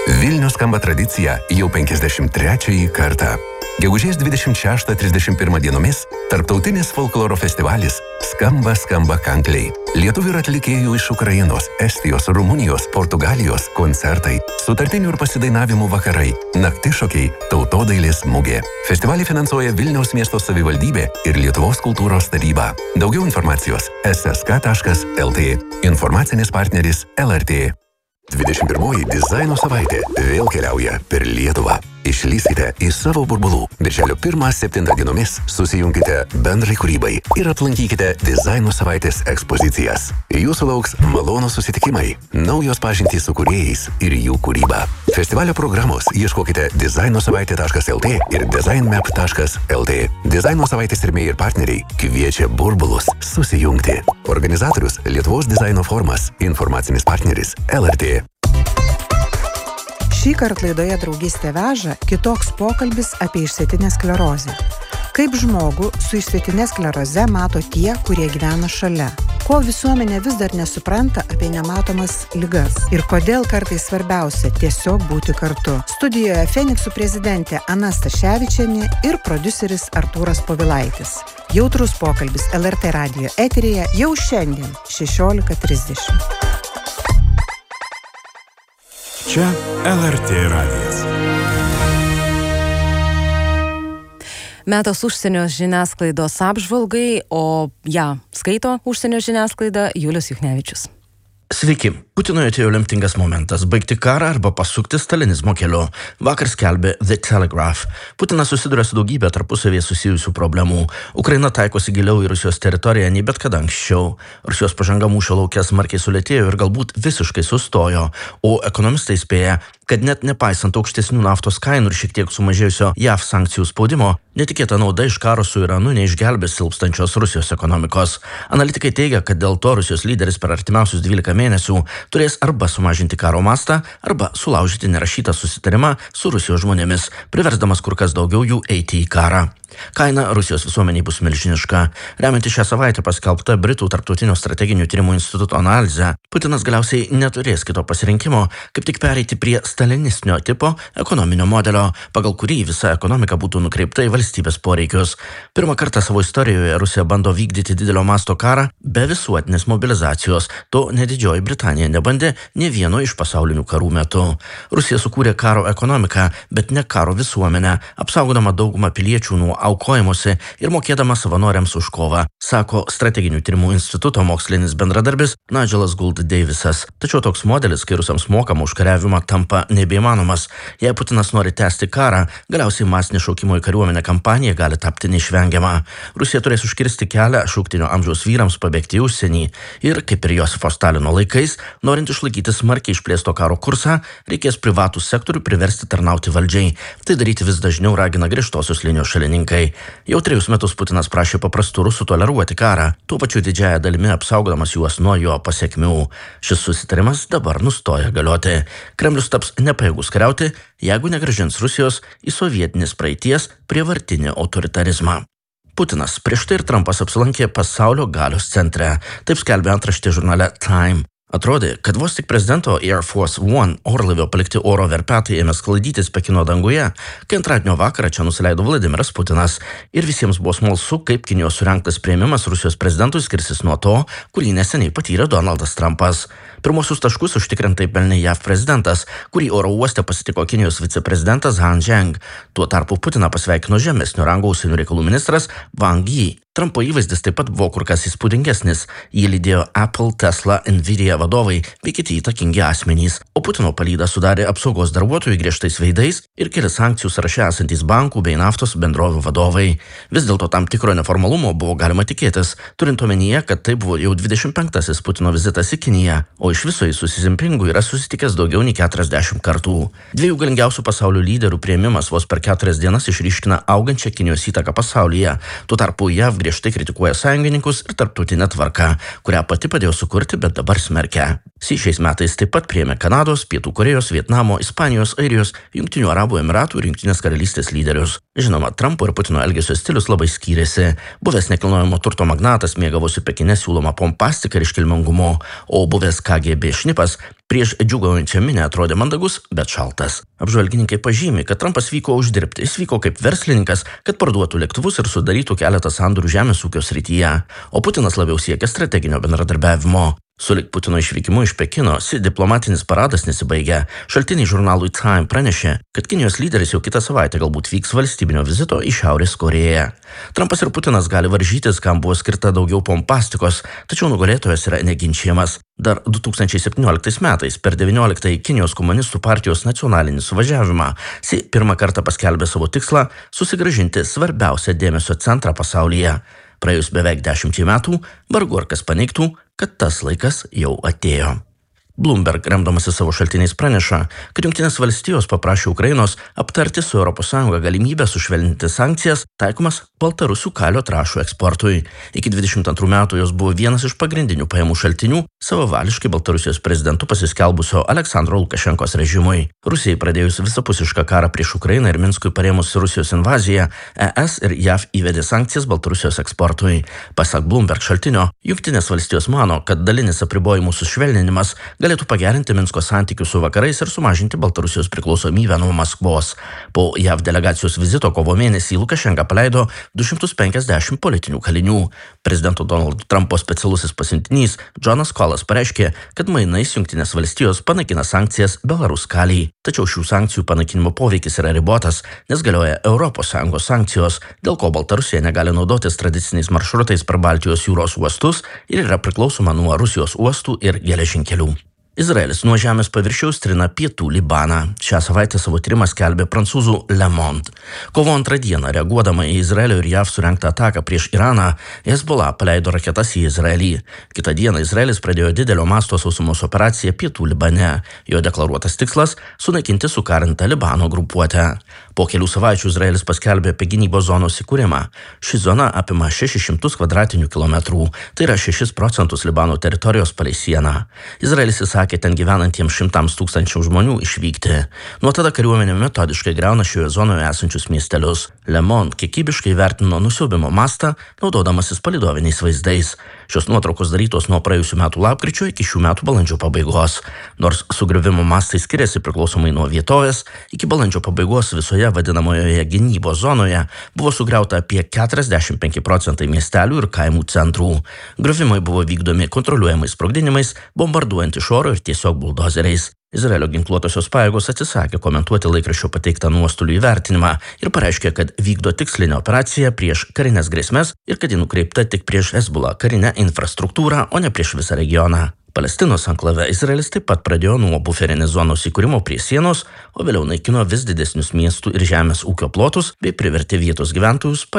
Vilnius skamba tradicija jau 53 kartą. Gegužės 26-31 dienomis tarptautinis folkloro festivalis Skamba kankliai. Lietuvių ir atlikėjų iš Ukrainos, Estijos, Rumunijos, Portugalijos koncertai, sutartinių ir pasidainavimų vakarai, naktišokiai, tautodailės mugė. Festivalį finansuoja Vilniaus miesto savivaldybė ir Lietuvos kultūros taryba. Daugiau informacijos ssk.lt. Informacinis partneris LRT. 21 dizaino savaitė vėl keliauja per Lietuvą. Išlysite į savo burbulų. Birželio 1-7 dienomis susijunkite bendrai kūrybai ir aplankykite dizaino savaitės ekspozicijas. Jūsų lauks malonūs susitikimai, naujos pažintys su kūrėjais ir jų kūryba. Festivalio programos ieškokite dizainosavaitė.lt ir designmap.lt. Dizaino savaitės rėmėjai ir partneriai kviečia burbulus susijungti. Organizatorius Lietuvos dizaino forumas, informacinis partneris LRT. Šįkart laidoje Draugystė veža kitoks pokalbis apie išsėtinę sklerozę. Kaip žmogų su išsėtine skleroze mato tie, kurie gyvena šalia. Ko visuomenė vis dar nesupranta apie nematomas ligas. Ir kodėl kartais svarbiausia tiesiog būti kartu. Studijoje Feniksų prezidentė Ana Staševičienė ir prodiuseris Artūras Povilaitis. Jautrus pokalbis LRT radijo eteryje jau šiandien 16:30. Čia LRT radijas. Metas užsienio žiniasklaidos apžvalgai, o ją skaito užsienio žiniasklaida Julius Juchnevičius. Sveiki. Putinui atėjo lemtingas momentas baigti karą arba pasukti stalinizmo keliu. Vakar skelbė The Telegraph. Putinas susiduria su daugybė tarpusavėje susijusių problemų. Ukraina taikosi giliau į Rusijos teritoriją nei bet kada anksčiau. Rusijos pažanga mūšio lauke smarkiai sulėtėjo ir galbūt visiškai sustojo. O ekonomistai spėja, kad net nepaisant aukštesnių naftos kainų ir šiek tiek sumažėjusio JAV sankcijų spaudimo, netikėta nauda iš karo su Iranu neišgelbės silpstančios Rusijos ekonomikos. Analitikai teigia, kad dėl to Rusijos lyderis per artimiausius 12 mėnesių turės arba sumažinti karo mastą, arba sulaužyti nerašytą susitarimą su Rusijos žmonėmis, priversdamas kur kas daugiau jų eiti į karą. Kaina Rusijos visuomeniai bus milžiniška. Remiantis šią savaitę paskelbta Britų tarptautinio strateginių tyrimų instituto analizė, Putinas galiausiai neturės kito pasirinkimo, kaip tik pereiti prie stalinistinio tipo ekonominio modelio, pagal kurį visa ekonomika būtų nukreipta į valstybės poreikius. Pirmą kartą savo istorijoje Rusija bando vykdyti didelio masto karą be visuotinės mobilizacijos. To net Didžioji Britanija nebandė nė vieno iš pasaulinių karų metu. Rusija sukūrė karo ekonomiką, bet ne karo visuomenę, apsaugodama daugumą piliečių nuo aukojimuose ir mokėdama savanoriams už kovą, sako strateginių tyrimų instituto mokslinis bendradarbis Nigelas Gould Davisas. Tačiau toks modelis, kai rusams mokama už kariavimą, tampa nebeįmanomas. Jei Putinas nori tęsti karą, galiausiai masinė šaukimo į kariuomenę kampanija gali tapti neišvengiama. Rusija turės užkirsti kelią šauktinio amžiaus vyrams pabėgti į užsienį. Ir, kaip ir Josifo Stalino laikais, norint išlaikyti smarkiai išplėsto karo kursą, reikės privatų sektorių priversti tarnauti valdžiai. Tai daryti vis dažniau ragina griežtosios linijos šalininkai. Jau 3 metus Putinas prašė paprastų rusų toleruoti karą, tuo pačiu didžiąją dalimi apsaugodamas juos nuo jo pasekmių. Šis susitarimas dabar nustoja galioti. Kremlius taps nepajėgus kariauti, jeigu negrąžins Rusijos į sovietinės praeities prievartinį autoritarizmą. Putinas prieš tai ir Trumpas apsilankė pasaulio galios centre, taip skelbė antraštė žurnale Time. Atrodė, kad vos tik prezidento Air Force One orlaivio palikti oro verpetai ėmė sklaidytis Pekino danguje, kai antradienio vakarą čia nusileido Vladimiras Putinas. Ir visiems buvo smalsu, kaip Kinijos surengtas priėmimas Rusijos prezidentui skirsis nuo to, kurį neseniai patyrė Donaldas Trumpas. Pirmosius taškus užtikrintai pelnė JAV prezidentas, kurį oro uoste pasitiko Kinijos viceprezidentas Han Zheng. Tuo tarpu Putiną pasveikino žemesnio rango užsienio reikalų ministras Wang Yi. Trumpo įvaizdis taip pat buvo kur kas įspūdingesnis. Jį lydėjo Apple, Tesla, Nvidia vadovai bei kiti įtakingi asmenys. O Putino palydą sudarė apsaugos darbuotojų griežtais veidais ir keli sankcijų sąraše esantys bankų bei naftos bendrovių vadovai. Vis dėlto tam tikro neformalumo buvo galima tikėtis, turint omenyje, kad tai buvo jau 25-asis Putino vizitas į Kiniją, o iš viso jis su Xi Jinpingu yra susitikęs daugiau nei 40 kartų. Dviejų galingiausių pasaulio lyderių priėmimas vos per 4 dienas išryškina augančią Kinijos įtaką pasaulyje. Tuo tarpu JAV griežtai kritikuoja sąjungininkus ir tarptautinę tvarką, kurią pati padėjo sukurti, bet dabar smerkia. Xi šiais metais taip pat priėmė Kanados, Pietų Korėjos, Vietnamo, Ispanijos, Airijos, Jungtinių Arabų Emiratų ir Jungtinės karalystės lyderius. Žinoma, Trumpo ir Putino elgesio stilius labai skyrėsi. Buvęs nekilnojamo turto magnatas mėgavosi Pekine siūloma pompastika ir iškilmingumu, o buvęs KGB šnipas Prieš džiūgaujančią minę atrodė mandagus, bet šaltas. Apžvalgininkai pažymi, kad Trumpas vyko uždirbti. Jis vyko kaip verslininkas, kad parduotų lėktuvus ir sudarytų keletą sandorių žemės ūkio srityje. O Putinas labiau siekia strateginio bendradarbiavimo. Sulig Putino išvykimu iš Pekino, diplomatinis paradas nesibaigia. Šaltiniai žurnalui Time pranešė, kad Kinijos lyderis jau kitą savaitę galbūt vyks valstybinio vizito į Šiaurės Korėją. Trumpas ir Putinas gali varžytis, kam buvo skirta daugiau pompastikos, tačiau nugalėtojas yra neginčiamas. Dar 2017 metais per 19 Kinijos komunistų partijos nacionalinį suvažiavimą Xi pirmą kartą paskelbė savo tikslą susigrąžinti svarbiausią dėmesio centrą pasaulyje. Praėjus beveik 10 metų, vargu ar kas paneigtų, kad tas laikas jau atėjo. Bloomberg, remdamasi savo šaltiniais, praneša, kad Jungtinės valstijos paprašė Ukrainos aptarti su ES galimybę sušvelninti sankcijas taikomas baltarusių kalio trąšų eksportui. Iki 22 metų jos buvo vienas iš pagrindinių pajamų šaltinių savavališkai Baltarusijos prezidentu pasiskelbusio Aleksandro Lukašenkos režimui. Rusijai pradėjus visapusišką karą prieš Ukrainą ir Minskui parėmus Rusijos invaziją, ES ir JAV įvedė sankcijas Baltarusijos eksportui. Pasak Bloomberg šaltinio, Jungtinės valstijos mano, kad dalinis apribojimų sušvelninimas galėtų pagerinti Minsko santykius su vakarais ir sumažinti Baltarusijos priklausomybę nuo Maskvos. Po JAV delegacijos vizito kovo mėnesį Lukašenka paleido 250 politinių kalinių. Prezidento Donaldo Trumpo specialusis pasiuntinys Jonas Kolas pareiškė, kad mainais Jungtinės valstijos panaikina sankcijas Belarus kaliai. Tačiau šių sankcijų panaikinimo poveikis yra ribotas, nes galioja ES sankcijos, dėl ko Baltarusija negali naudotis tradiciniais maršrutais per Baltijos jūros uostus ir yra priklausoma nuo Rusijos uostų ir geležinkelių. Izraelis nuo žemės paviršiaus trina pietų Libaną. Šią savaitę savo tyrimą skelbė prancūzų Le Monde. Kovo 2 dieną, reaguodama į Izraelio ir JAV surengtą ataką prieš Iraną, Hezbollah paleido raketas į Izraelį. Kitą dieną Izraelis pradėjo didelio masto sausumos operaciją pietų Libane. Jo deklaruotas tikslas – sunaikinti sukarintą Libano grupuotę. Po kelių savaičių Izraelis paskelbė apie gynybos zonos įkūrimą. Ši zona apima 600 kvadratinių kilometrų, tai yra 6% Libano teritorijos palei sieną. Izraelis įsakė ten gyvenantiems 100 tūkstančių žmonių išvykti. Nuo tada kariuomenė metodiškai griauna šioje zonoje esančius miestelius. Le Monde kiekybiškai vertino nusiaubimo mastą, naudodamasis palydoviniais vaizdais. Šios nuotraukos darytos nuo praėjusių metų lapkričio iki šių metų balandžio pabaigos. Nors sugriuvimo mastai skiriasi priklausomai nuo vietovės, iki balandžio pabaigos visoje vadinamojoje gynybos zonoje buvo sugriauta apie 45% miestelių ir kaimų centrų. Griuvimai buvo vykdomi kontroliuojamais sprogdinimais, bombarduojant iš oro ir tiesiog buldozeriais. Izraelio ginkluotosios pajėgos atsisakė komentuoti laikraščio pateiktą nuostolių įvertinimą ir pareiškė, kad vykdo tikslinę operaciją prieš karinės grėsmes ir kad ji nukreipta tik prieš Hezbollah karinę infrastruktūrą, o ne prieš visą regioną. Palestinos anklave Izraelis taip pat pradėjo nuo buferinės zonos įkūrimo prie sienos, o vėliau naikino vis didesnius miestų ir žemės ūkio plotus bei privertė vietos gyventojus